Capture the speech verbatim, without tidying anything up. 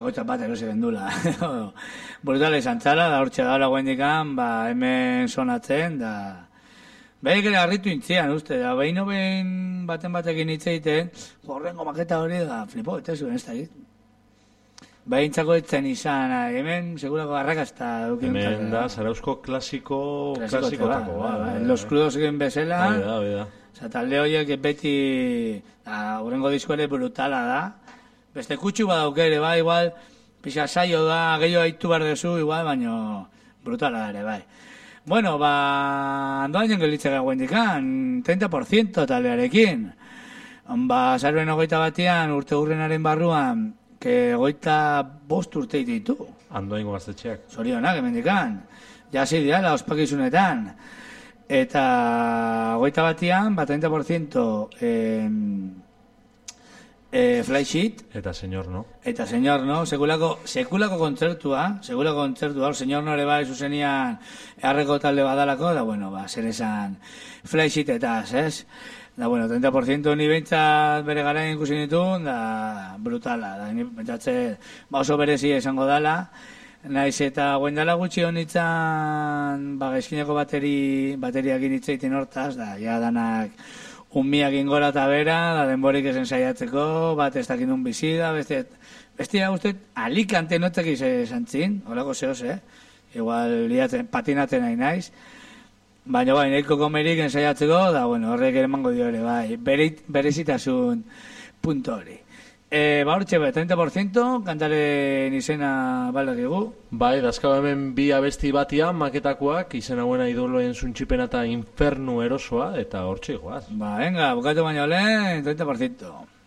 hogeita bat erosi gendula. Brutala izan txala, da hortxe daula guendikan, ba, hemen sonatzen, da... Behin ere harritu intzian, uste, da, behin behin baten batekin hitzeiten, horrengo maketa hori da, flipo, eta zuen ez da hit. Behin txako etzen izan, hemen, segurako arrakazta dukin. Hemen da, Zarauzko klasiko, klasikotako, ba, ba, Los Crudos egin bezala. Bai da, bai da. Osa, talde horiek beti, horrengo disko ere brutala da. Beste kutsu badauk ere, bai, igual, pixa saio da, gehiago haitu behar dezu, igual, baina brutala ere, bai. Bueno, ba, andoainen gelitze gauen dikan, treinta por ciento taldearekin. Ba, zaruen hogeita batian, urte hurrenaren barruan, que goita bost urte ditu. Andoaingo gaztetxeak. Zorionak, hemen dikan. Jasi diala, ospakizunetan. Eta goita batian, ba, treinta por ciento eh, eh, Flysheet. Eta Señor No. Eta Señor No. Sekulako, sekulako kontzertua, sekulako kontzertua, Señor No ere bai zuzenian erreko talde badalako, da bueno, ba, zer esan Flysheet eta, ez? Da, bueno, treinta por ciento ni bentsat bere garaien ikusi ditun, da, brutala, da, ni bentsatze, ba, oso berezi esango dala, naiz eta guendala gutxi honitzan, ba, gaizkineko bateri, bateriak initzeiten hortaz, da, ja danak unmiak ingora eta bera, da, denborik esen saiatzeko, bat ez dakinun bizi da, beste, bestia guztet, Alicante notek izan zin, horako zehoz, eh? Igual, liatzen, patinatzen nahi naiz, baina bai, nahiko komerik ensaiatzeko, da, bueno, horrek ere mango dio ere, bai, berezitasun punto hori. E, ba, hortxe, treinta por ciento, kantaren izena balakigu. Bai, dazkau hemen bi abesti batian, maketakoak, izena buena idoloen zuntxipena eta infernu erosoa, eta hortxe goaz. Ba, venga, bukatu baino lehen, treinta por ciento.